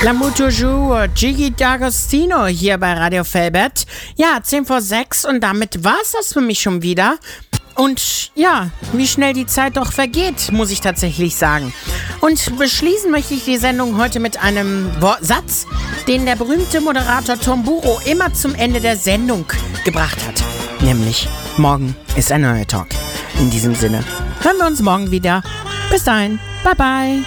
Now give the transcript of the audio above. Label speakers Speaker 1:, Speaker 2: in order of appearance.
Speaker 1: L'amour toujours, Gigi D'Agostino hier bei Radio Felbert. Ja, 10 vor 6 und damit war's das für mich schon wieder. Und ja, wie schnell die Zeit doch vergeht, muss ich tatsächlich sagen. Und beschließen möchte ich die Sendung heute mit einem Satz, den der berühmte Moderator Tom Buro immer zum Ende der Sendung gebracht hat. Nämlich, morgen ist ein neuer Talk. In diesem Sinne, hören wir uns morgen wieder. Bis dahin, bye bye.